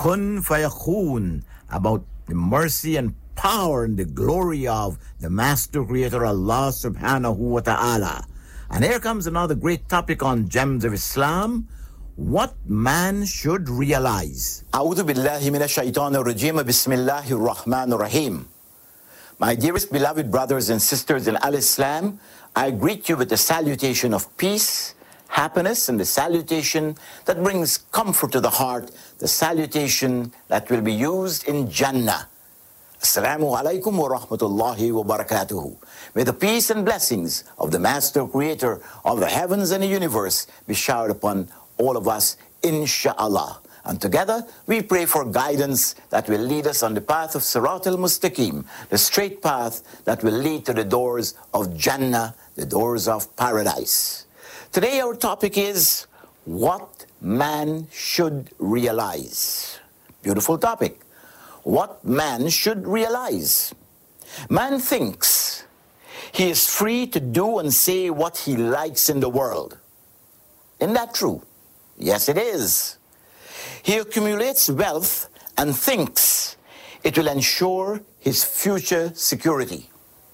Kun Fayakun, about the mercy and power and the glory of the Master Creator Allah subhanahu wa ta'ala. And here comes another great topic on Gems of Islam. What man should realize. A'udhu billahi minash shaitanir rajim. Bismillahir rahmanir rahim. My dearest beloved brothers and sisters in Al-Islam, I greet you with the salutation of peace, happiness, and the salutation that brings comfort to the heart, the salutation that will be used in Jannah. Assalamu alaikum wa rahmatullahi wa barakatuhu. May the peace and blessings of the Master Creator of the heavens and the universe be showered upon all of us, insha'Allah. And together, we pray for guidance that will lead us on the path of Sirat al-Mustaqim, the straight path that will lead to the doors of Jannah, the doors of paradise. Today, our topic is what man should realize. Beautiful topic. What man should realize. Man thinks he is free to do and say what he likes in the world. Isn't that true? Yes, it is. He accumulates wealth and thinks it will ensure his future security.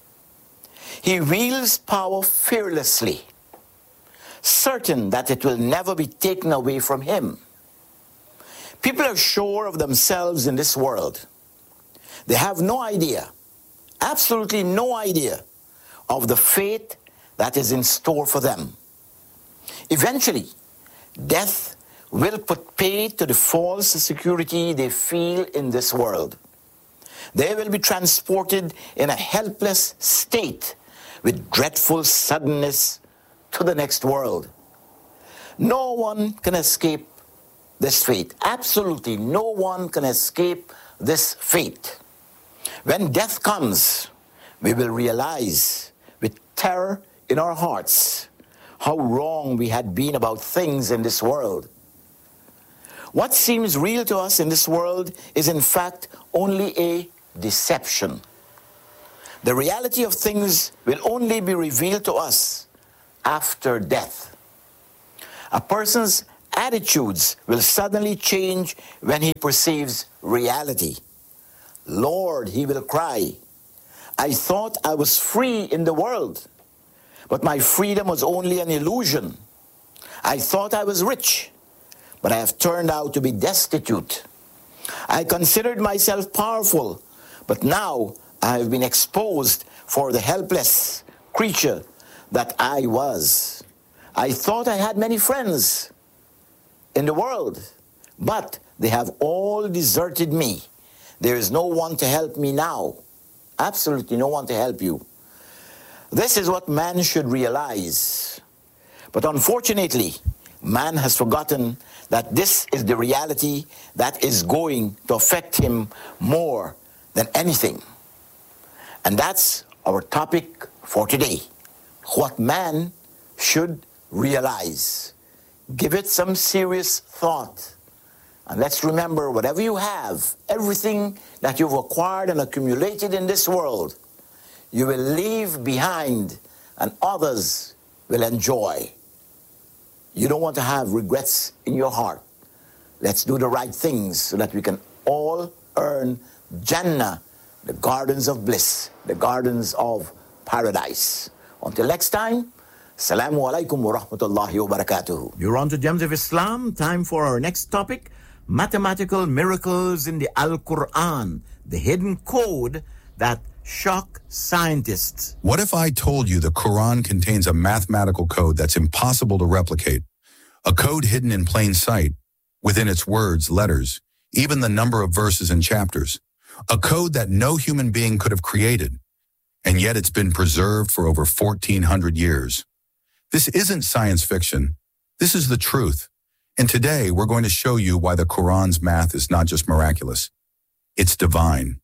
He wields power fearlessly, certain that it will never be taken away from him. People are sure of themselves in this world. They have no idea, absolutely no idea, of the fate that is in store for them. Eventually, death will put paid to the false security they feel in this world. They will be transported in a helpless state with dreadful suddenness to the next world. No one can escape this fate. Absolutely no one can escape this fate. When death comes, we will realize with terror in our hearts how wrong we had been about things in this world. What seems real to us in this world is in fact only a deception. The reality of things will only be revealed to us after death. A person's attitudes will suddenly change when he perceives reality. Lord, he will cry, I thought I was free in the world, but my freedom was only an illusion. I thought I was rich, but I have turned out to be destitute. I considered myself powerful, but now I have been exposed for the helpless creature that I was. I thought I had many friends in the world, but they have all deserted me. There is no one to help me now. Absolutely no one to help you. This is what man should realize. But unfortunately, man has forgotten that this is the reality that is going to affect him more than anything. And that's our topic for today. What man should realize. Give it some serious thought. And let's remember, whatever you have, everything that you've acquired and accumulated in this world, you will leave behind and others will enjoy. You don't want to have regrets in your heart. Let's do the right things so that we can all earn Jannah, the gardens of bliss, the gardens of paradise. Until next time, Assalamu alaikum wa rahmatullahi wa barakatuhu. You're on to Gems of Islam. Time for our next topic, mathematical miracles in the Al-Quran, the hidden code that shock scientists. What if I told you the Quran contains a mathematical code that's impossible to replicate? A code hidden in plain sight, within its words, letters, even the number of verses and chapters. A code that no human being could have created, and yet it's been preserved for over 1,400 years. This isn't science fiction. This is the truth. And today, we're going to show you why the Quran's math is not just miraculous. It's divine.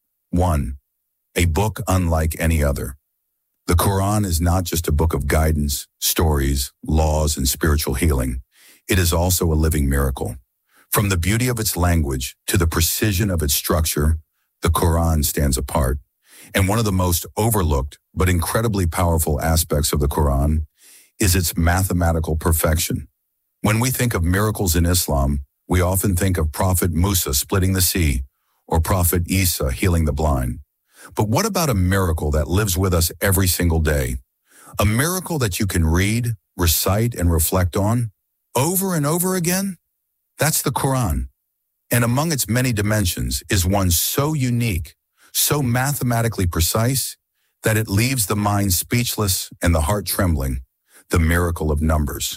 1. A book unlike any other. The Quran is not just a book of guidance, stories, laws, and spiritual healing. It is also a living miracle. From the beauty of its language to the precision of its structure, the Quran stands apart. And one of the most overlooked but incredibly powerful aspects of the Quran is its mathematical perfection. When we think of miracles in Islam, we often think of Prophet Musa splitting the sea or Prophet Isa healing the blind. But what about a miracle that lives with us every single day? A miracle that you can read, recite, and reflect on over and over again? That's the Quran. And among its many dimensions is one so unique, so mathematically precise, that it leaves the mind speechless and the heart trembling, the miracle of numbers.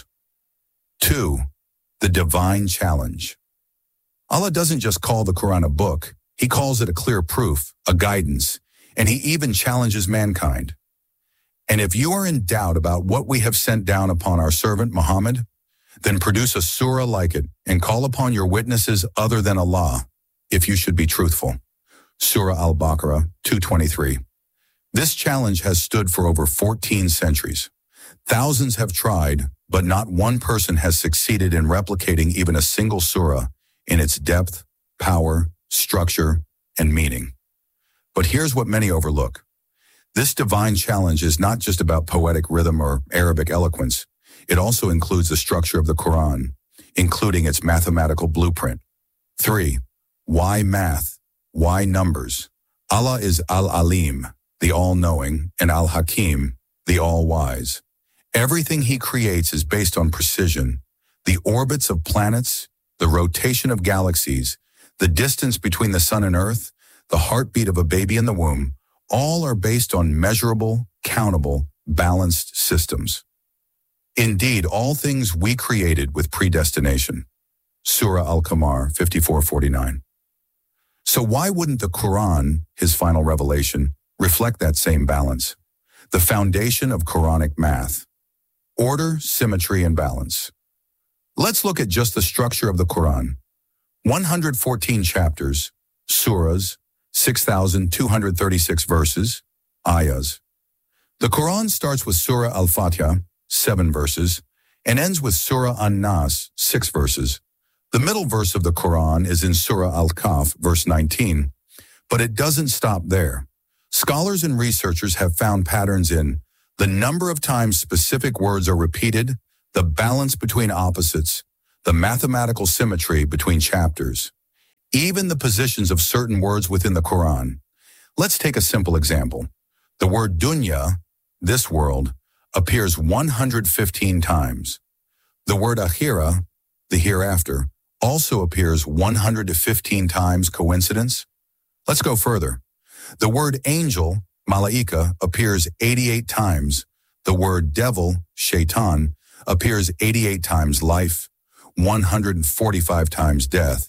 2. The divine challenge. Allah doesn't just call the Quran a book, He calls it a clear proof, a guidance, and He even challenges mankind. And if you are in doubt about what we have sent down upon our servant Muhammad, then produce a surah like it and call upon your witnesses other than Allah, if you should be truthful. Surah Al-Baqarah 223. This challenge has stood for over 14 centuries. Thousands have tried, but not one person has succeeded in replicating even a single surah in its depth, power, structure, and meaning. But here's what many overlook. This divine challenge is not just about poetic rhythm or Arabic eloquence. It also includes the structure of the Quran, including its mathematical blueprint. 3. Why math? Why numbers? Allah is Al-Alim, the all-knowing, and Al-Hakim, the all-wise. Everything He creates is based on precision. The orbits of planets, the rotation of galaxies, the distance between the sun and earth, the heartbeat of a baby in the womb, all are based on measurable, countable, balanced systems. Indeed, all things we created with predestination. Surah Al-Qamar 54:49. So why wouldn't the Quran, His final revelation, reflect that same balance? The foundation of Quranic math. Order, symmetry, and balance. Let's look at just the structure of the Quran. 114 chapters, surahs, 6,236 verses, ayahs. The Quran starts with Surah Al-Fatiha, 7 verses, and ends with Surah An-Nas, 6 verses. The middle verse of the Quran is in Surah Al-Kahf, verse 19, but it doesn't stop there. Scholars and researchers have found patterns in the number of times specific words are repeated, the balance between opposites, the mathematical symmetry between chapters, even the positions of certain words within the Quran. Let's take a simple example. The word dunya, this world, appears 115 times. The word akhira, the hereafter, also appears 115 times. Coincidence? Let's go further. The word angel, malaika, appears 88 times. The word devil, shaitan, appears 88 times life, 145 times death,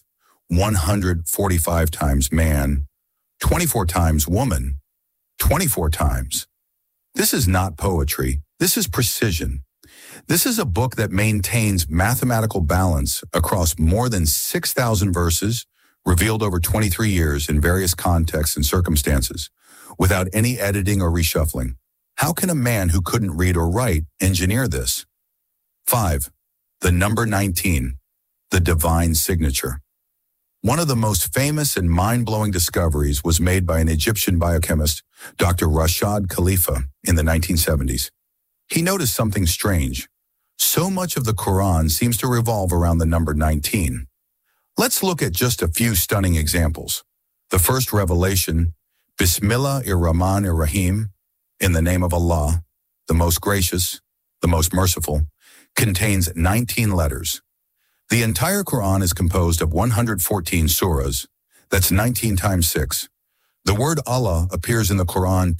145 times man, 24 times woman, 24 times. This is not poetry. This is precision. This is a book that maintains mathematical balance across more than 6,000 verses, revealed over 23 years in various contexts and circumstances, without any editing or reshuffling. How can a man who couldn't read or write engineer this? 5. The number 19, the divine signature. One of the most famous and mind-blowing discoveries was made by an Egyptian biochemist, Dr. Rashad Khalifa, in the 1970s. He noticed something strange. So much of the Quran seems to revolve around the number 19. Let's look at just a few stunning examples. The first revelation, Bismillahir-Rahmanir-Rahim, in the name of Allah, the most gracious, the most merciful, contains 19 letters. The entire Quran is composed of 114 surahs. That's 19 times 6. The word Allah appears in the Quran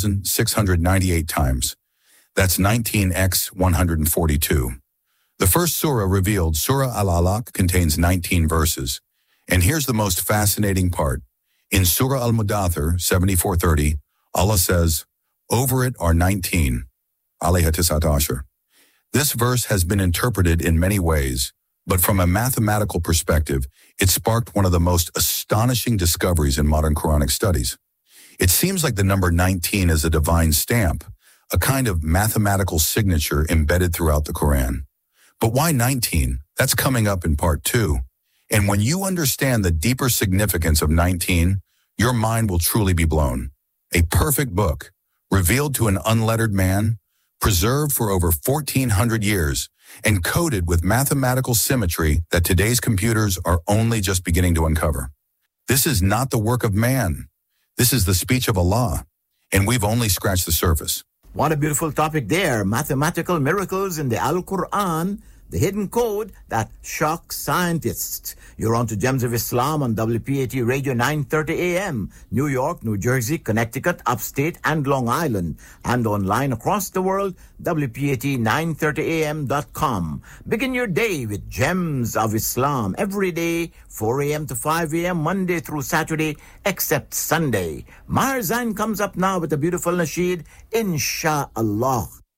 2,698 times. That's 19x 142. The first surah revealed, Surah Al-Alaq, contains 19 verses. And here's the most fascinating part. In Surah Al-Mudathir 74:30, Allah says, over it are 19, alayha tis'at ashar. This verse has been interpreted in many ways, but from a mathematical perspective, it sparked one of the most astonishing discoveries in modern Quranic studies. It seems like the number 19 is a divine stamp, a kind of mathematical signature embedded throughout the Quran. But why 19? That's coming up in part 2. And when you understand the deeper significance of 19, your mind will truly be blown. A perfect book, revealed to an unlettered man, preserved for over 1,400 years, and coded with mathematical symmetry that today's computers are only just beginning to uncover. This is not the work of man. This is the speech of Allah, and we've only scratched the surface. What a beautiful topic there. Mathematical miracles in the Al-Quran, the hidden code that shocks scientists. You're on to Gems of Islam on WPAT Radio 930 AM, New York, New Jersey, Connecticut, Upstate, and Long Island. And online across the world, WPAT930am.com. Begin your day with Gems of Islam every day, 4 a.m. to 5 a.m., Monday through Saturday, except Sunday. Maher Zain comes up now with a beautiful nasheed, Insha'Allah.